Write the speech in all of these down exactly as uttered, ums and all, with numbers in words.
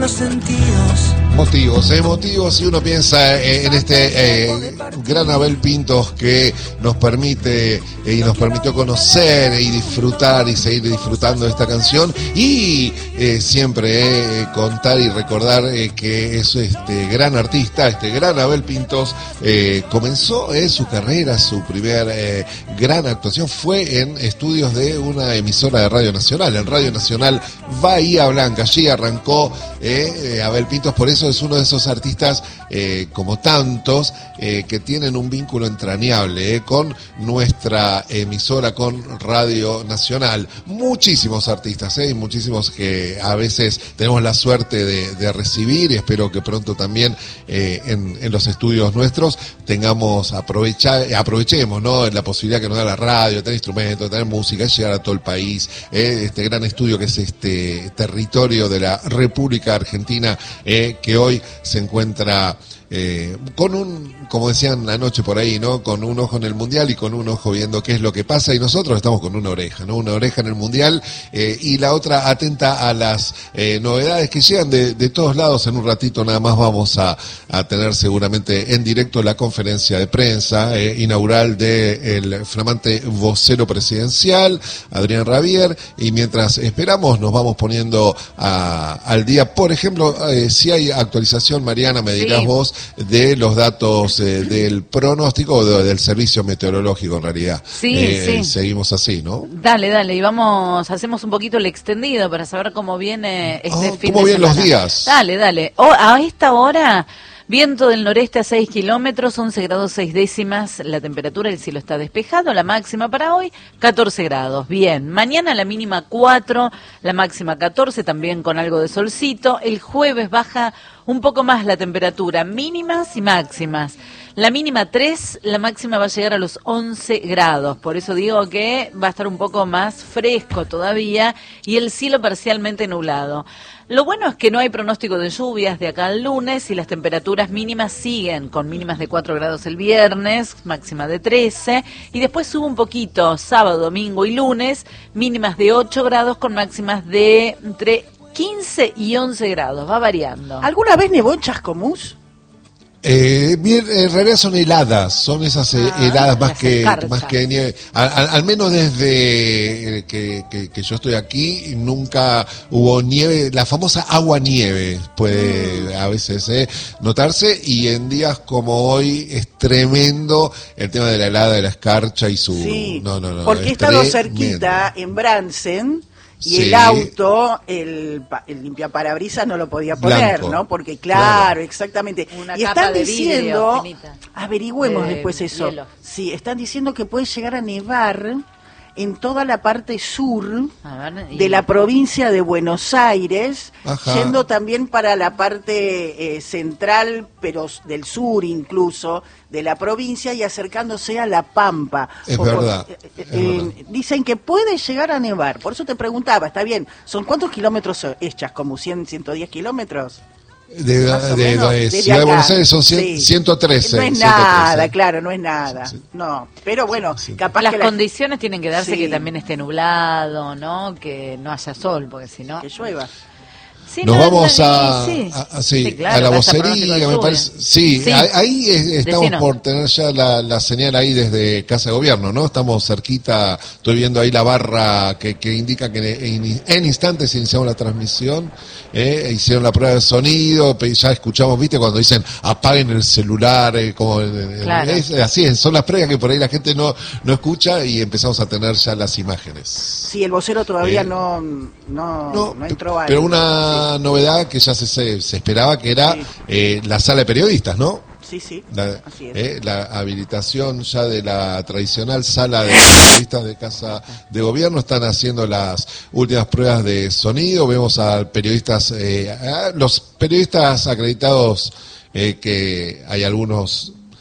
Los sentidos. Motivos, eh, motivos, si uno piensa eh, en este eh, gran Abel Pintos que nos permite eh, y nos permitió conocer y disfrutar y seguir disfrutando de esta canción y eh, siempre eh, contar y recordar eh, que es este gran artista, este gran Abel Pintos eh, comenzó eh, su carrera, su primer eh, gran actuación fue en estudios de una emisora de Radio Nacional, en Radio Nacional Bahía Blanca, allí arrancó eh, eh, Abel Pintos, por eso es uno de esos artistas, eh, como tantos, eh, que tienen un vínculo entrañable eh, con nuestra emisora, con Radio Nacional. Muchísimos artistas, eh, y muchísimos que a veces tenemos la suerte de, de recibir, y espero que pronto también eh, en, en los estudios nuestros tengamos, aprovecha, aprovechemos ¿no? la posibilidad que nos da la radio, tener instrumentos, tener música, llegar a todo el país, eh, este gran estudio que es este territorio de la República Argentina, eh, que hoy se encuentra eh, con un, como decían anoche por ahí, ¿no? Con un ojo en el Mundial y con un ojo viendo qué es lo que pasa, y nosotros estamos con una oreja, ¿no? Una oreja en el Mundial eh, y la otra atenta a las eh, novedades que llegan de, de todos lados. En un ratito nada más vamos a, a tener seguramente en directo la conferencia de prensa eh, inaugural del flamante vocero presidencial, Adrián Rabier, y mientras esperamos nos vamos poniendo a, al día. Por ejemplo, eh, si hay actualización, Mariana, me dirás sí. vos, de los datos eh, del pronóstico o de, del servicio meteorológico en realidad. Sí, eh, sí. Seguimos así, ¿no? Dale, dale, y vamos, hacemos un poquito el extendido para saber cómo viene este oh, fin ¿Cómo de vienen semana. los días? Dale, dale. O, a esta hora... Viento del noreste a seis kilómetros, once grados seis décimas, la temperatura, el cielo está despejado, la máxima para hoy, catorce grados. Bien, mañana la mínima cuatro, la máxima catorce, también con algo de solcito. El jueves baja un poco más la temperatura, mínimas y máximas. La mínima tres, la máxima va a llegar a los once grados, por eso digo que va a estar un poco más fresco todavía y el cielo parcialmente nublado. Lo bueno es que no hay pronóstico de lluvias de acá al lunes y las temperaturas mínimas siguen con mínimas de cuatro grados el viernes, máxima de trece, y después sube un poquito sábado, domingo y lunes, mínimas de ocho grados con máximas de entre quince y once grados, va variando. ¿Alguna vez nevó en Chascomús? Eh, bien, en realidad son heladas, son esas eh, ah, heladas más que escarchas. más que nieve. Al, al, al menos desde eh, que, que, que yo estoy aquí nunca hubo nieve, la famosa agua nieve puede mm. a veces eh, notarse, y en días como hoy es tremendo el tema de la helada, de la escarcha y su sí, no no no porque he estado cerquita en Bransen. Y sí. el auto, el, el limpiaparabrisas no lo podía poner, Blanco. ¿no? Porque claro, claro. exactamente. Una y están de diciendo, vidrio, averigüemos de después eso. Hielo. Sí, están diciendo que puede llegar a nevar en toda la parte sur ver, y... de la provincia de Buenos Aires, Ajá. yendo también para la parte eh, central, pero del sur incluso, de la provincia y acercándose a La Pampa. Es o, verdad. Eh, es eh, verdad. Dicen que puede llegar a nevar, por eso te preguntaba, está bien, ¿son cuántos kilómetros hechas? ¿Como cien, ciento diez kilómetros? De, de, de, de Ciudad de Buenos Aires son cien, sí. ciento trece. No es ciento trece. Nada, claro, no es nada. Sí, sí. No, pero bueno, sí, sí. capaz las que condiciones la... tienen que darse, sí. que también esté nublado, ¿no? Que no haya sol, porque si no... Que llueva. Sí, Nos no, vamos no, a, sí. a, a, sí, sí, claro, a la vocería, me parece. Sí, sí. ahí estamos Decinos. por tener ya la, la señal ahí desde Casa de Gobierno, ¿no? Estamos cerquita, estoy viendo ahí la barra que, que indica que en, en instantes iniciamos la transmisión, eh, hicieron la prueba de sonido, ya escuchamos, ¿viste? Cuando dicen apaguen el celular, eh, como claro. es, así es, son las pruebas que por ahí la gente no, no escucha y empezamos a tener ya las imágenes. Sí, el vocero todavía eh, no, no, no, no entró ahí. Pero una novedad que ya se, se, se esperaba, que era sí. eh, la sala de periodistas, ¿no? Sí, sí, la, así es. Eh, la habilitación ya de la tradicional sala de periodistas de Casa de Gobierno. Están haciendo las últimas pruebas de sonido. Vemos a periodistas, eh, a los periodistas acreditados, eh, que hay algunos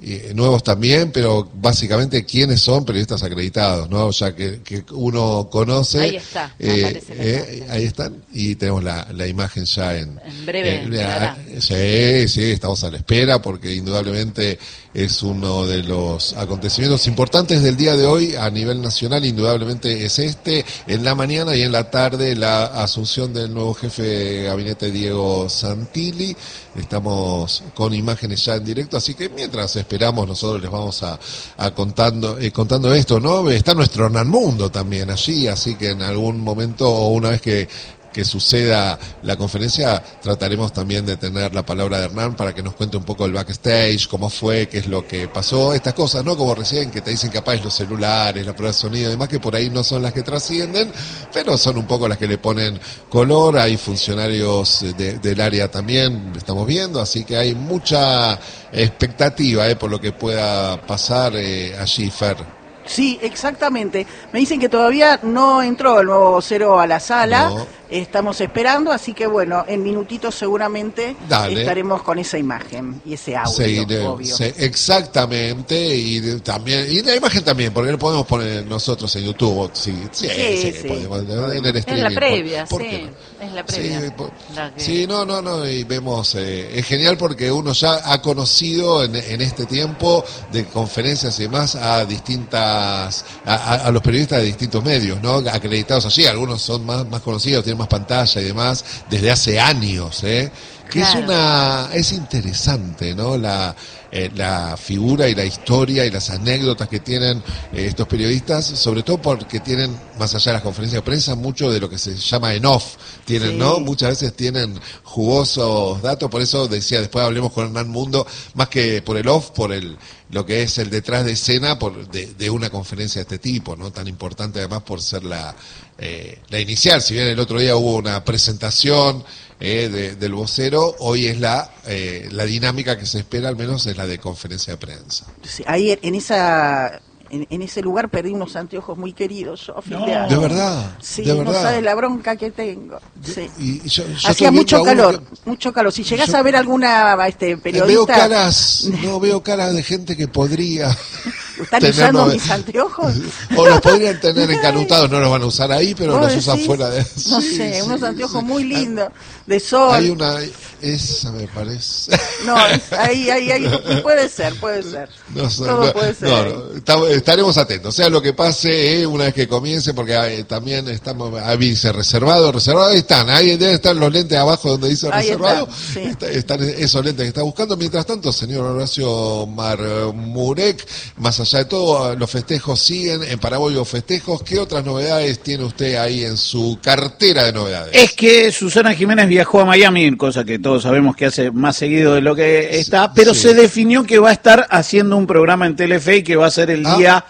eh, nuevos también, pero básicamente quiénes son periodistas acreditados, ¿no? Ya que, que uno conoce. Ahí está, eh, eh, ahí están, y tenemos la, la imagen ya en... En breve. Eh, la, sí, sí, estamos a la espera porque indudablemente es uno de los acontecimientos importantes del día de hoy a nivel nacional, indudablemente es este, en la mañana y en la tarde la asunción del nuevo jefe de gabinete Diego Santilli. Estamos con imágenes ya en directo, así que mientras esperamos nosotros les vamos a, a contando eh, contando esto, ¿no? Está nuestro Hernán Mundo también allí, así que en algún momento o una vez que que suceda la conferencia, trataremos también de tener la palabra de Hernán para que nos cuente un poco el backstage, cómo fue, qué es lo que pasó, estas cosas, ¿no? Como recién que te dicen capaz los celulares, la prueba de sonido y demás, que por ahí no son las que trascienden, pero son un poco las que le ponen color. Hay funcionarios de, del área también, estamos viendo, así que hay mucha expectativa eh, por lo que pueda pasar eh, allí, Fer. Sí, exactamente. Me dicen que todavía no entró el nuevo vocero a la sala. No. Estamos esperando, así que bueno, en minutitos seguramente Dale. estaremos con esa imagen y ese audio, sí, de, obvio. Sí, exactamente, y de, también y la imagen también, porque lo podemos poner nosotros en YouTube. Sí, sí, sí, sí, sí. Podemos, en el streaming. Es la previa, ¿por, por sí. No? Es la previa. Sí, por, la que... sí, no, no, no, y vemos, eh, es genial porque uno ya ha conocido en, en este tiempo de conferencias y demás a distintas, a, a, a los periodistas de distintos medios, ¿no? Acreditados allí, algunos son más, más conocidos, tienen más pantalla y demás desde hace años, ¿eh? Que claro. es una es interesante, ¿no? La eh, la figura y la historia y las anécdotas que tienen eh, estos periodistas, sobre todo porque tienen, más allá de las conferencias de prensa, mucho de lo que se llama en off, tienen, sí. ¿no? Muchas veces tienen jugosos datos, por eso decía, después hablemos con Hernán Mundo, más que por el off, por el lo que es el detrás de escena por de, de una conferencia de este tipo, ¿no? Tan importante además por ser la eh, la inicial, si bien el otro día hubo una presentación eh, de, del vocero, hoy es la eh, la dinámica que se espera, al menos es la de conferencia de prensa. Sí, ahí en esa En, en ese lugar perdí unos anteojos muy queridos, yo, no. de, de verdad, sí, de no verdad. sabes la bronca que tengo. Sí. Y, y yo, yo hacía mucho calor, que... mucho calor. Si llegás yo... a ver alguna este, periodista, veo caras, no veo caras de gente que podría. ¿Están tener, usando no, mis anteojos? O los podrían tener encanutados, no los van a usar ahí, pero los usan fuera de... No sí, sé, sí, unos anteojos sí. muy lindos, de sol. Hay una... Esa me parece... No, ahí, ahí, ahí, puede ser, puede ser. No, Todo no, puede ser. No, no, estaremos atentos, sea lo que pase, eh, una vez que comience, porque eh, también estamos, ahí dice reservado, reservado, ahí están, ahí deben estar los lentes abajo donde dice ahí reservado, está, sí. está, están esos lentes que está buscando. Mientras tanto, señor Horacio Marmurek, más allá de todo, los festejos siguen, en Paraguay los festejos. ¿Qué otras novedades tiene usted ahí en su cartera de novedades? Es que Susana Jiménez viajó a Miami, cosa que todos sabemos que hace más seguido de lo que está, pero sí. se definió que va a estar haciendo un programa en Telefe y que va a ser el ah. día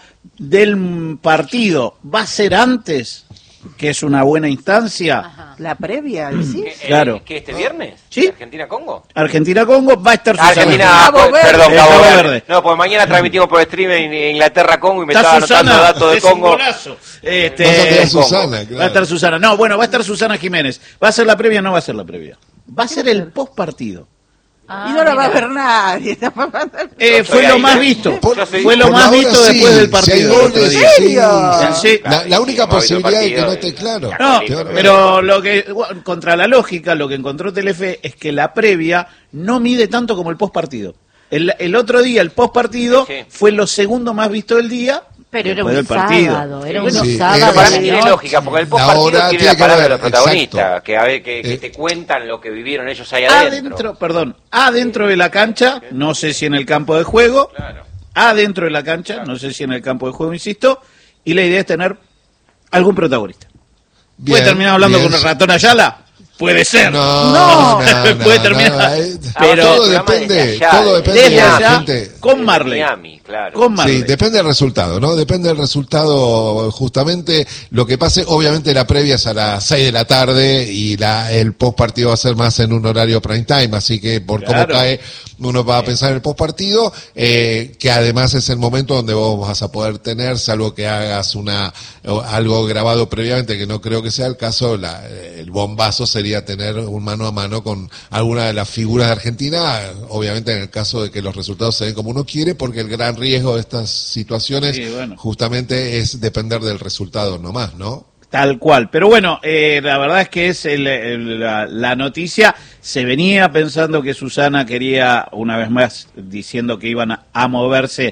del partido. ¿Va a ser antes? Que es una buena instancia. Ajá. La previa, ¿sí? Claro. ¿Que este viernes? ¿Sí? ¿Argentina-Congo? Argentina-Congo va a estar Susana. Argentina, Cabo Verde. Perdón, Cabo, Cabo Verde. Verde. No, porque mañana transmitimos por stream en Inglaterra-Congo y me estaba anotando datos de Congo. Este, va a estar Susana, claro. Va a estar Susana. No, bueno, va a estar Susana Jiménez. ¿Va a ser la previa? No va a ser la previa. Va a ser el post partido. Ah, y no la va a ver nadie. Eh, fue lo más visto. Por, fue lo más visto sí, después del partido. ¿En serio? Sí. La, la única posibilidad de que no esté claro. No, pero lo que contra la lógica, lo que encontró Telefe es que la previa no mide tanto como el post partido. El, el otro día, el post partido, sí. fue lo segundo más visto del día. Pero era un sábado, era un sí, sábado. Para mí tiene lógica, porque el post partido tiene, tiene la palabra de los protagonistas, que, a ver, que, que eh, te cuentan lo que vivieron ellos ahí adentro. Adentro, perdón, adentro de la cancha, no sé si en el campo de juego, claro. adentro de la cancha, claro. no sé si en el campo de juego, insisto, y la idea es tener algún protagonista. Bien, ¿puede terminar hablando bien. con el ratón Ayala? Puede ser. No, no, no puede terminar. No, eh, pero todo depende, allá, todo depende de la gente. Con Marley. Miami, claro. Con Marley. Sí, depende del resultado, ¿no? Depende del resultado, justamente lo que pase. Obviamente la previa es a las seis de la tarde y la el post partido va a ser más en un horario prime time, así que por claro. cómo cae uno va a pensar en el post partido, eh, que además es el momento donde vos vas a poder tener, salvo que hagas una algo grabado previamente, que no creo que sea el caso, la, el bombazo sería debería tener un mano a mano con alguna de las figuras de Argentina, obviamente en el caso de que los resultados se den como uno quiere, porque el gran riesgo de estas situaciones sí, bueno. justamente es depender del resultado nomás, ¿no? Tal cual, pero bueno, eh, la verdad es que es el, el, la, la noticia, se venía pensando que Susana quería, una vez más, diciendo que iban a, a moverse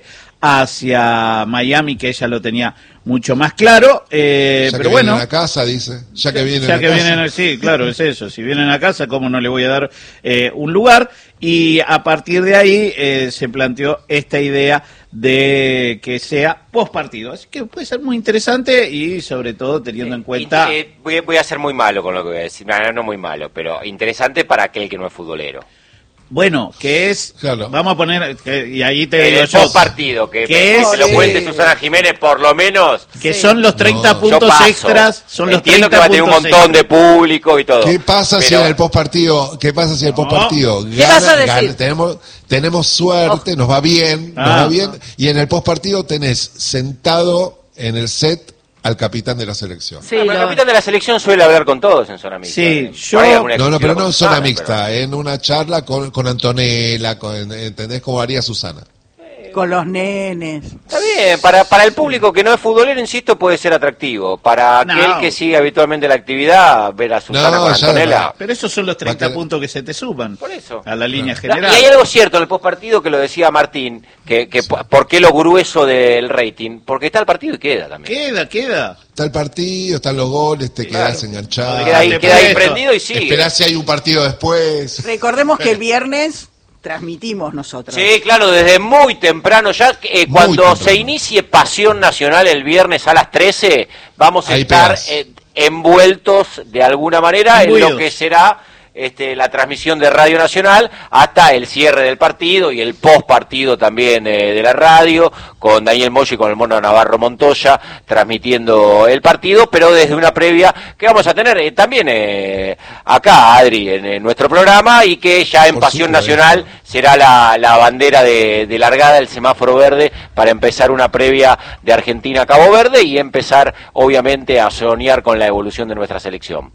hacia Miami, que ella lo tenía mucho más claro, eh, ya pero que bueno. Vienen a casa, dice, ya que vienen ya a que casa. Vienen, sí, claro, es eso, si vienen a casa, ¿cómo no le voy a dar eh, un lugar? Y a partir de ahí eh, se planteó esta idea de que sea post partido, así que puede ser muy interesante y sobre todo teniendo en cuenta... Eh, voy, voy a ser muy malo con lo que voy a decir, no, no muy malo, pero interesante para aquel que no es futbolero. Bueno, que es, claro. vamos a poner, que, y ahí te digo el yo. post partido, que, que es, lo cuente sí. Susana Jiménez por lo menos. Que sí. son los treinta no. puntos extras, son los Entiendo treinta que va a tener un montón extras. de público y todo. ¿Qué pasa pero... si en el post partido, qué pasa si en el post partido ¿Qué vas a decir? Gana, tenemos, tenemos suerte, oh. nos va bien, ah. nos va bien, y en el post partido tenés sentado en el set al capitán de la selección. Sí, ah, pero el capitán de la selección suele hablar con todos en zona mixta. Sí, yo... No, no, pero no en zona mixta, pero... en una charla con, con Antonella, con, ¿entendés cómo haría Susana? Con los nenes. Está bien, para, para el público que no es futbolero, insisto, puede ser atractivo. Para no. aquel que sigue habitualmente la actividad, ver a Susana no, con Antonella. No. Pero esos son los treinta que... puntos que se te suman. Por eso. A la línea no. general. Y hay algo cierto en el postpartido que lo decía Martín, que, que sí. por qué lo grueso del rating, porque está el partido y queda también. Queda, queda. Está el partido, están los goles, te claro. quedás enganchado. Queda ahí, queda ahí prendido y sigue. Esperás si hay un partido después. Recordemos que el viernes... transmitimos nosotros. Sí, claro, desde muy temprano, ya eh, muy cuando temprano. se inicie Pasión Nacional el viernes a las trece, vamos a Ahí estar eh, envueltos de alguna manera en lo que será este, la transmisión de Radio Nacional hasta el cierre del partido y el post partido también eh, de la radio, con Daniel Moyo y con el Mono Navarro Montoya transmitiendo el partido, pero desde una previa que vamos a tener eh, también eh, acá, Adri, en, en nuestro programa, y que ya en Por Pasión supuesto. Nacional será la, la bandera de, de largada, el semáforo verde, para empezar una previa de Argentina a Cabo Verde y empezar obviamente a soñar con la evolución de nuestra selección.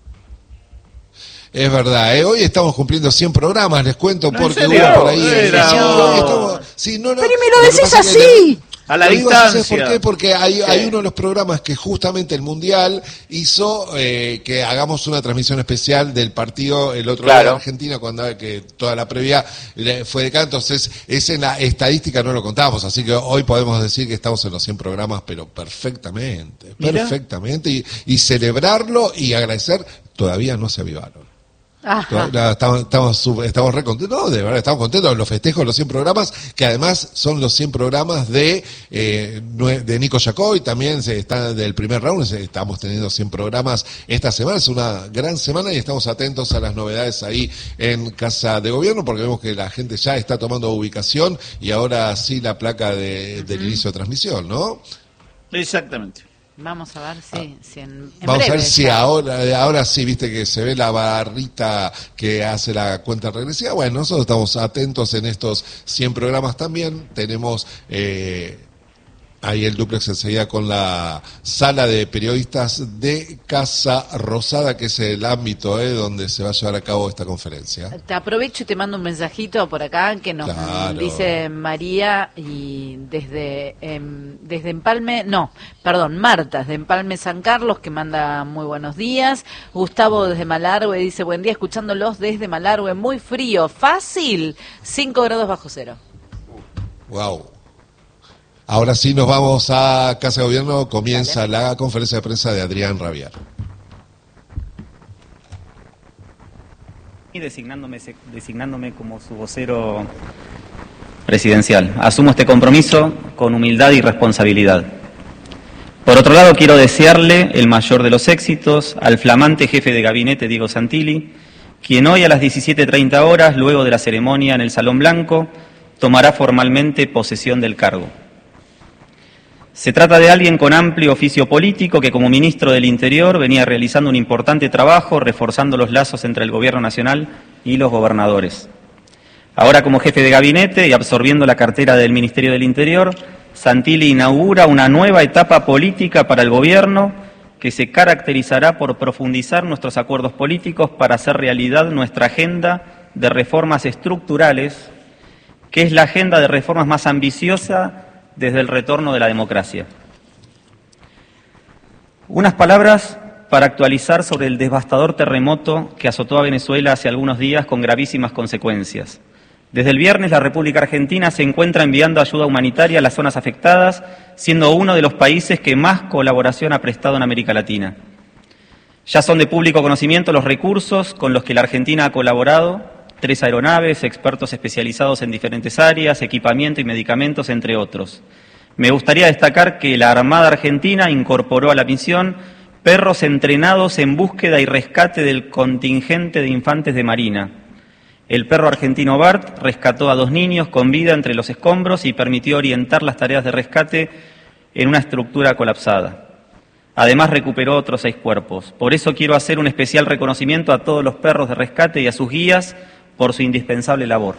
Es verdad, ¿eh? Hoy estamos cumpliendo cien programas, les cuento, no, porque hubo por ahí... Era, sí, no. estamos, sí, no, no, pero me lo decís lo así. A la distancia. ¿Por qué? Porque hay, sí. hay uno de los programas que justamente el Mundial hizo eh, que hagamos una transmisión especial del partido el otro claro. día en Argentina, cuando que toda la previa fue de acá, entonces es en la estadística no lo contamos, así que hoy podemos decir que estamos en los cien programas, pero perfectamente, Mira. perfectamente, y, y celebrarlo y agradecer, todavía no se avivaron. Ajá. Estamos, estamos, estamos re contentos, no, de verdad, estamos contentos de los festejos de los cien programas, que además son los cien programas de eh, de Nico Yacoy, también se está del primer round, estamos teniendo cien programas esta semana, es una gran semana y estamos atentos a las novedades ahí en Casa de Gobierno, porque vemos que la gente ya está tomando ubicación y ahora sí la placa de, del inicio de transmisión, ¿no? Exactamente. Vamos a ver si, ah. si en, en Vamos breve, a ver si ya. ahora ahora sí, viste que se ve la barrita que hace la cuenta regresiva. Bueno, nosotros estamos atentos en estos cien programas también. Tenemos eh, ahí el duplex enseguida con la sala de periodistas de Casa Rosada, que es el ámbito eh, donde se va a llevar a cabo esta conferencia. Te aprovecho y te mando un mensajito por acá que nos claro. dice María, y desde eh, desde Empalme, no, perdón, Marta, de Empalme San Carlos, que manda muy buenos días. Gustavo desde Malargüe dice, buen día, escuchándolos desde Malargüe, muy frío, fácil, cinco grados bajo cero. Wow. Ahora sí nos vamos a Casa de Gobierno, comienza Dale. la conferencia de prensa de Adrián Rabiar. Y designándome, designándome como su vocero presidencial. Asumo este compromiso con humildad y responsabilidad. Por otro lado, quiero desearle el mayor de los éxitos al flamante jefe de gabinete, Diego Santilli, quien hoy a las diecisiete treinta horas, luego de la ceremonia en el Salón Blanco, tomará formalmente posesión del cargo. Se trata de alguien con amplio oficio político que como ministro del Interior venía realizando un importante trabajo reforzando los lazos entre el Gobierno Nacional y los gobernadores. Ahora como jefe de gabinete y absorbiendo la cartera del Ministerio del Interior, Santilli inaugura una nueva etapa política para el Gobierno que se caracterizará por profundizar nuestros acuerdos políticos para hacer realidad nuestra agenda de reformas estructurales, que es la agenda de reformas más ambiciosa desde el retorno de la democracia. Unas palabras para actualizar sobre el devastador terremoto que azotó a Venezuela hace algunos días con gravísimas consecuencias. Desde el viernes, la República Argentina se encuentra enviando ayuda humanitaria a las zonas afectadas, siendo uno de los países que más colaboración ha prestado en América Latina. Ya son de público conocimiento los recursos con los que la Argentina ha colaborado: tres aeronaves, expertos especializados en diferentes áreas, equipamiento y medicamentos, entre otros. Me gustaría destacar que la Armada Argentina incorporó a la misión perros entrenados en búsqueda y rescate del contingente de infantes de Marina. El perro argentino Bart rescató a dos niños con vida entre los escombros y permitió orientar las tareas de rescate en una estructura colapsada. Además, recuperó otros seis cuerpos. Por eso quiero hacer un especial reconocimiento a todos los perros de rescate y a sus guías por su indispensable labor.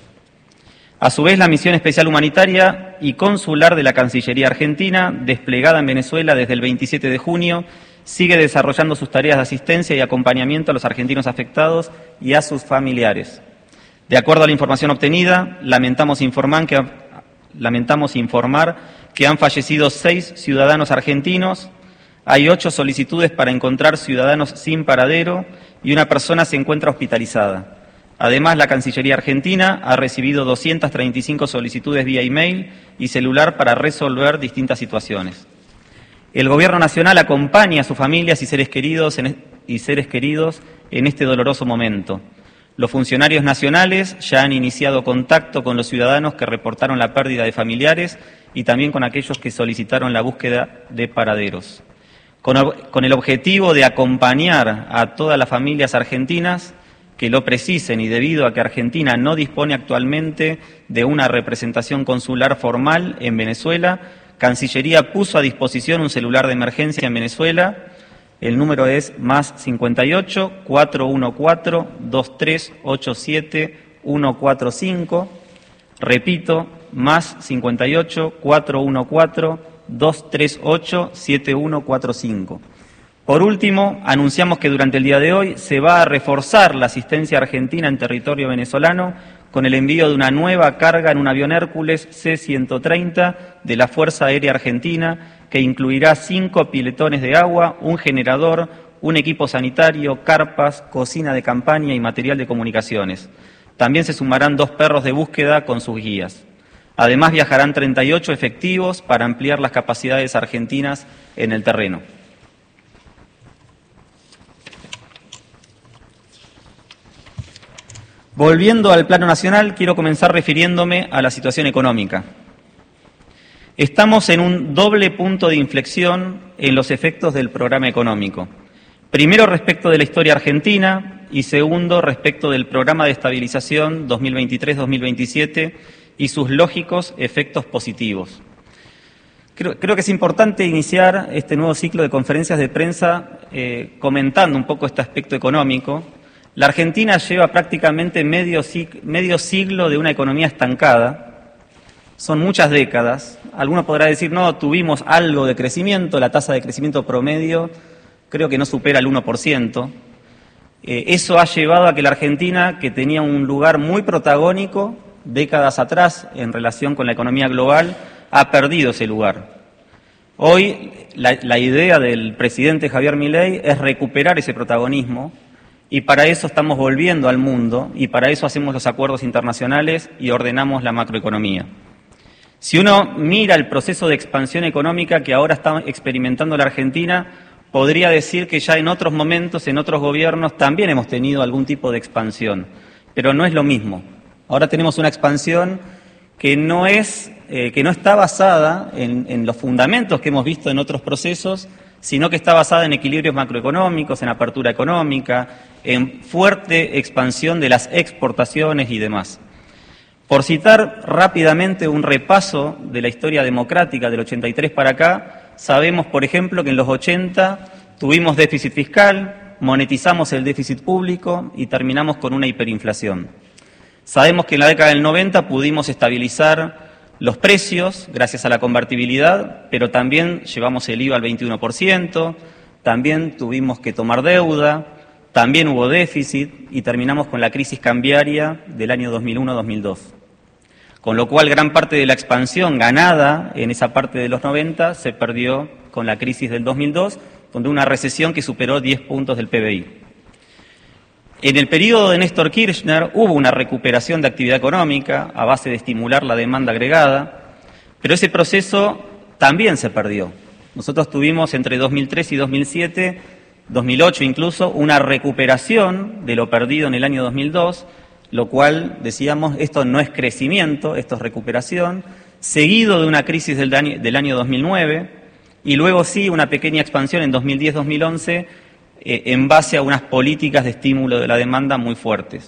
A su vez, la misión especial humanitaria y consular de la Cancillería Argentina, desplegada en Venezuela desde el veintisiete de junio, sigue desarrollando sus tareas de asistencia y acompañamiento a los argentinos afectados y a sus familiares. De acuerdo a la información obtenida, lamentamos informar que, lamentamos informar que han fallecido seis ciudadanos argentinos, hay ocho solicitudes para encontrar ciudadanos sin paradero y una persona se encuentra hospitalizada. Además, la Cancillería Argentina ha recibido doscientas treinta y cinco solicitudes vía email y celular para resolver distintas situaciones. El Gobierno Nacional acompaña a sus familias y seres queridos en, y seres queridos en este doloroso momento. Los funcionarios nacionales ya han iniciado contacto con los ciudadanos que reportaron la pérdida de familiares y también con aquellos que solicitaron la búsqueda de paraderos. Con, con el objetivo de acompañar a todas las familias argentinas que lo precisen y debido a que Argentina no dispone actualmente de una representación consular formal en Venezuela, Cancillería puso a disposición un celular de emergencia en Venezuela. El número es más cincuenta y ocho, cuatrocientos catorce, veintitrés ochenta y siete, ciento cuarenta y cinco. Repito, más cincuenta y ocho, cuatrocientos catorce, doscientos treinta y ocho, setenta y uno cuarenta y cinco. Por último, anunciamos que durante el día de hoy se va a reforzar la asistencia argentina en territorio venezolano con el envío de una nueva carga en un avión Hércules C ciento treinta de la Fuerza Aérea Argentina, que incluirá cinco piletones de agua, un generador, un equipo sanitario, carpas, cocina de campaña y material de comunicaciones. También se sumarán dos perros de búsqueda con sus guías. Además, viajarán treinta y ocho efectivos para ampliar las capacidades argentinas en el terreno. Volviendo al plano nacional, quiero comenzar refiriéndome a la situación económica. Estamos en un doble punto de inflexión en los efectos del programa económico. Primero, respecto de la historia argentina, y segundo, respecto del programa de estabilización dos mil veintitrés dos mil veintisiete y sus lógicos efectos positivos. Creo, creo que es importante iniciar este nuevo ciclo de conferencias de prensa eh, comentando un poco este aspecto económico. La Argentina lleva prácticamente medio, medio siglo de una economía estancada. Son muchas décadas. Alguno podrá decir, no, tuvimos algo de crecimiento, la tasa de crecimiento promedio creo que no supera el uno por ciento. Eh, eso ha llevado a que la Argentina, que tenía un lugar muy protagónico décadas atrás en relación con la economía global, ha perdido ese lugar. Hoy la, la idea del presidente Javier Milei es recuperar ese protagonismo. Y para eso estamos volviendo al mundo y para eso hacemos los acuerdos internacionales y ordenamos la macroeconomía. Si uno mira el proceso de expansión económica que ahora está experimentando la Argentina, podría decir que ya en otros momentos, en otros gobiernos, también hemos tenido algún tipo de expansión, pero no es lo mismo. Ahora tenemos una expansión que no es, eh, que no está basada en, en los fundamentos que hemos visto en otros procesos, sino que está basada en equilibrios macroeconómicos, en apertura económica, en fuerte expansión de las exportaciones y demás. Por citar rápidamente un repaso de la historia democrática del ochenta y tres para acá, sabemos, por ejemplo, que en los ochenta tuvimos déficit fiscal, monetizamos el déficit público y terminamos con una hiperinflación. Sabemos que en la década del noventa pudimos estabilizar los precios gracias a la convertibilidad, pero también llevamos el I V A al veintiuno por ciento, también tuvimos que tomar deuda, también hubo déficit y terminamos con la crisis cambiaria del año dos mil uno a dos mil dos. Con lo cual gran parte de la expansión ganada en esa parte de los noventa se perdió con la crisis del dos mil dos, donde una recesión que superó diez puntos del P B I. En el periodo de Néstor Kirchner hubo una recuperación de actividad económica a base de estimular la demanda agregada, pero ese proceso también se perdió. Nosotros tuvimos entre dos mil tres y dos mil siete, dos mil ocho incluso, una recuperación de lo perdido en el año dos mil dos, lo cual, decíamos, esto no es crecimiento, esto es recuperación, seguido de una crisis del año, del año dos mil nueve, y luego sí una pequeña expansión en dos mil diez dos mil once, eh, en base a unas políticas de estímulo de la demanda muy fuertes.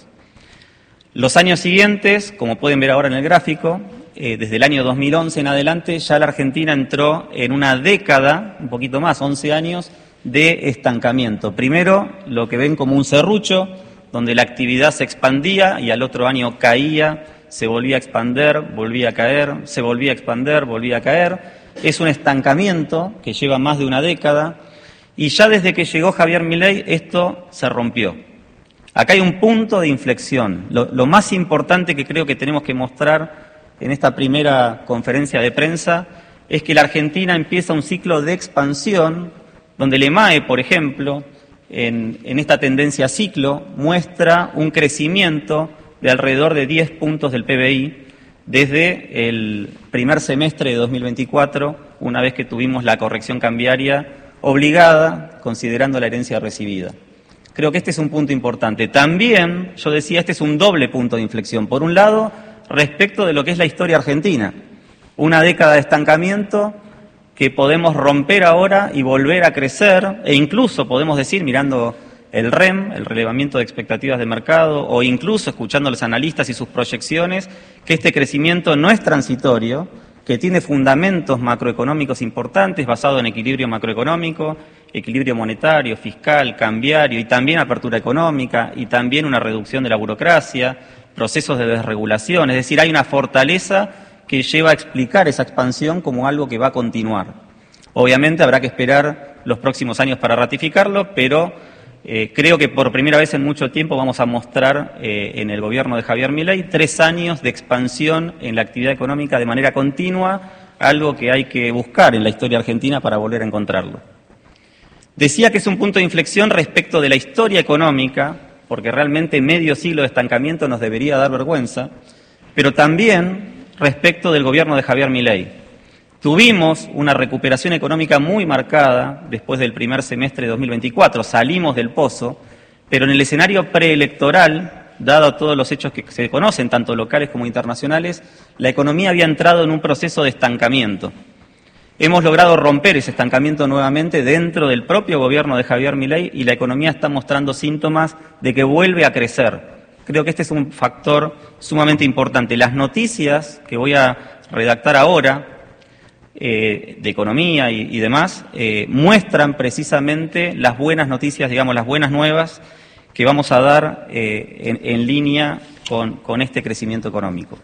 Los años siguientes, como pueden ver ahora en el gráfico, eh, desde el año dos mil once en adelante, ya la Argentina entró en una década, un poquito más, once años, de estancamiento. Primero, lo que ven como un serrucho, donde la actividad se expandía y al otro año caía, se volvía a expander, volvía a caer, se volvía a expander, volvía a caer. Es un estancamiento que lleva más de una década y ya desde que llegó Javier Milei esto se rompió. Acá hay un punto de inflexión. Lo, lo más importante que creo que tenemos que mostrar en esta primera conferencia de prensa es que la Argentina empieza un ciclo de expansión donde el EMAE, por ejemplo, en, en esta tendencia ciclo, muestra un crecimiento de alrededor de diez puntos del P B I desde el primer semestre de dos mil veinticuatro, una vez que tuvimos la corrección cambiaria obligada, considerando la herencia recibida. Creo que este es un punto importante. También, yo decía, este es un doble punto de inflexión. Por un lado, respecto de lo que es la historia argentina, una década de estancamiento que podemos romper ahora y volver a crecer, e incluso podemos decir, mirando el R E M, el relevamiento de expectativas de mercado, o incluso escuchando a los analistas y sus proyecciones, que este crecimiento no es transitorio, que tiene fundamentos macroeconómicos importantes basados en equilibrio macroeconómico, equilibrio monetario, fiscal, cambiario y también apertura económica y también una reducción de la burocracia, procesos de desregulación, es decir, hay una fortaleza que lleva a explicar esa expansión como algo que va a continuar. Obviamente habrá que esperar los próximos años para ratificarlo, pero eh, creo que por primera vez en mucho tiempo vamos a mostrar eh, en el gobierno de Javier Milei tres años de expansión en la actividad económica de manera continua, algo que hay que buscar en la historia argentina para volver a encontrarlo. Decía que es un punto de inflexión respecto de la historia económica, porque realmente medio siglo de estancamiento nos debería dar vergüenza, pero también respecto del gobierno de Javier Milei. Tuvimos una recuperación económica muy marcada después del primer semestre de dos mil veinticuatro, salimos del pozo, pero en el escenario preelectoral, dado todos los hechos que se conocen, tanto locales como internacionales, la economía había entrado en un proceso de estancamiento. Hemos logrado romper ese estancamiento nuevamente dentro del propio gobierno de Javier Milei y la economía está mostrando síntomas de que vuelve a crecer. Creo que este es un factor sumamente importante. Las noticias que voy a redactar ahora, eh, de economía y, y demás, eh, muestran precisamente las buenas noticias, digamos, las buenas nuevas que vamos a dar eh, en, en línea con, con este crecimiento económico.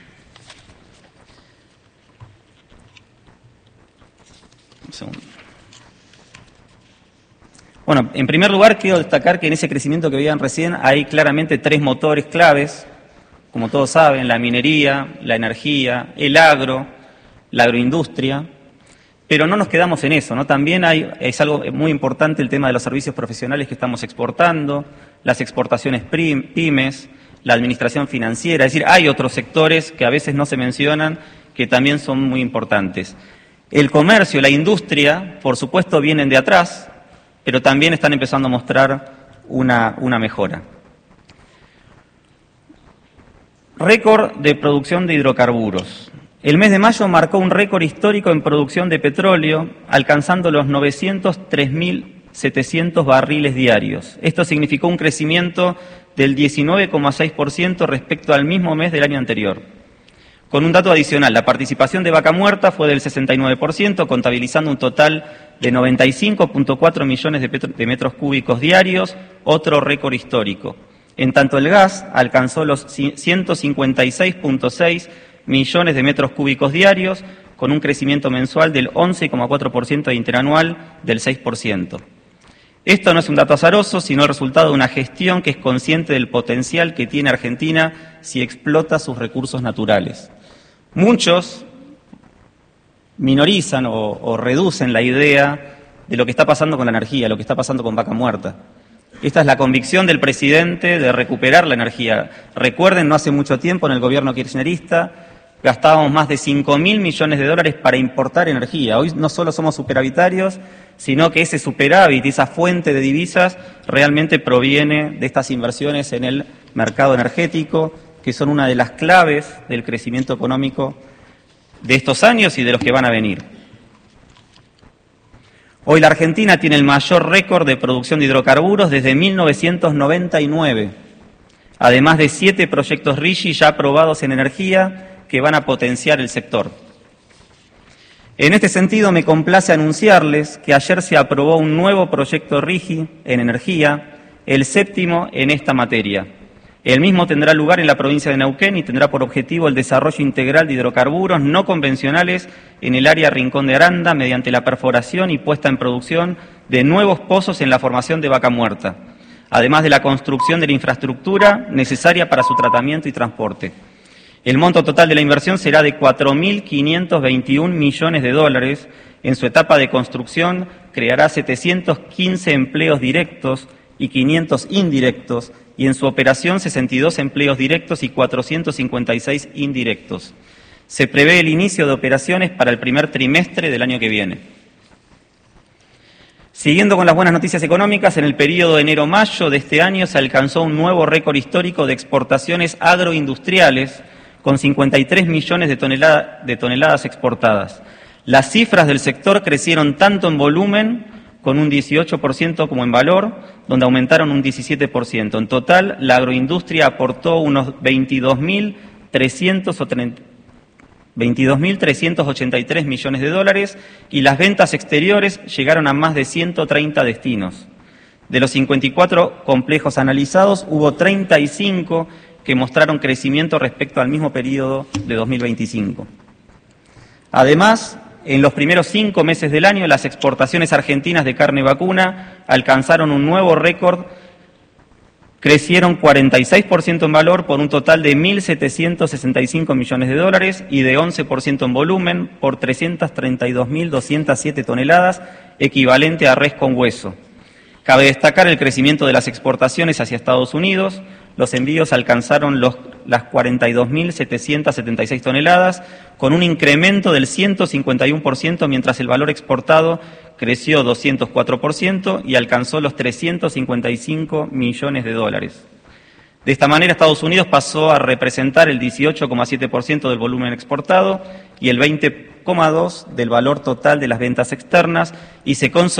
Un segundo. Bueno, en primer lugar quiero destacar que en ese crecimiento que veían recién hay claramente tres motores claves, como todos saben, la minería, la energía, el agro, la agroindustria, pero no nos quedamos en eso, ¿no? También hay, es algo muy importante el tema de los servicios profesionales que estamos exportando, las exportaciones pymes, la administración financiera, es decir, hay otros sectores que a veces no se mencionan que también son muy importantes. El comercio, la industria, por supuesto, vienen de atrás, pero también están empezando a mostrar una, una mejora. Récord de producción de hidrocarburos. El mes de mayo marcó un récord histórico en producción de petróleo, alcanzando los novecientos tres mil setecientos barriles diarios. Esto significó un crecimiento del diecinueve coma seis por ciento respecto al mismo mes del año anterior. Con un dato adicional, la participación de Vaca Muerta fue del sesenta y nueve por ciento, contabilizando un total de noventa y cinco punto cuatro millones de, de metros cúbicos diarios, otro récord histórico. En tanto, el gas alcanzó los ciento cincuenta y seis punto seis millones de metros cúbicos diarios, con un crecimiento mensual del once coma cuatro por ciento e interanual del seis por ciento. Esto no es un dato azaroso, sino el resultado de una gestión que es consciente del potencial que tiene Argentina si explota sus recursos naturales. Muchos minorizan o, o reducen la idea de lo que está pasando con la energía, lo que está pasando con Vaca Muerta. Esta es la convicción del presidente de recuperar la energía. Recuerden, no hace mucho tiempo en el gobierno kirchnerista gastábamos más de cinco mil millones de dólares para importar energía. Hoy no solo somos superavitarios, sino que ese superávit, esa fuente de divisas, realmente proviene de estas inversiones en el mercado energético, que son una de las claves del crecimiento económico de estos años y de los que van a venir. Hoy la Argentina tiene el mayor récord de producción de hidrocarburos desde mil novecientos noventa y nueve, además de siete proyectos RIGI ya aprobados en energía que van a potenciar el sector. En este sentido, me complace anunciarles que ayer se aprobó un nuevo proyecto RIGI en energía, el séptimo en esta materia. El mismo tendrá lugar en la provincia de Neuquén y tendrá por objetivo el desarrollo integral de hidrocarburos no convencionales en el área Rincón de Aranda mediante la perforación y puesta en producción de nuevos pozos en la formación de Vaca Muerta, además de la construcción de la infraestructura necesaria para su tratamiento y transporte. El monto total de la inversión será de cuatro mil quinientos veintiún millones de dólares. En su etapa de construcción creará setecientos quince empleos directos y quinientos indirectos, y en su operación sesenta y dos empleos directos y cuatrocientos cincuenta y seis indirectos. Se prevé el inicio de operaciones para el primer trimestre del año que viene. Siguiendo con las buenas noticias económicas, en el periodo de enero-mayo de este año se alcanzó un nuevo récord histórico de exportaciones agroindustriales, con cincuenta y tres millones de, tonelada, de toneladas exportadas. Las cifras del sector crecieron tanto en volumen, con un dieciocho por ciento, como en valor, donde aumentaron un diecisiete por ciento. En total, la agroindustria aportó unos veintidós mil trescientos ochenta y tres millones de dólares y las ventas exteriores llegaron a más de ciento treinta destinos. De los cincuenta y cuatro complejos analizados, hubo treinta y cinco que mostraron crecimiento respecto al mismo periodo de dos mil veinticinco. Además, en los primeros cinco meses del año, las exportaciones argentinas de carne vacuna alcanzaron un nuevo récord, crecieron cuarenta y seis por ciento en valor por un total de mil setecientos sesenta y cinco millones de dólares y de once por ciento en volumen por trescientas treinta y dos mil doscientas siete toneladas, equivalente a res con hueso. Cabe destacar el crecimiento de las exportaciones hacia Estados Unidos. Los envíos alcanzaron los, las cuarenta y dos mil setecientas setenta y seis toneladas, con un incremento del ciento cincuenta y uno por ciento, mientras el valor exportado creció doscientos cuatro por ciento y alcanzó los trescientos cincuenta y cinco millones de dólares. De esta manera, Estados Unidos pasó a representar el dieciocho coma siete por ciento del volumen exportado y el veinte coma dos por ciento del valor total de las ventas externas y se consolidó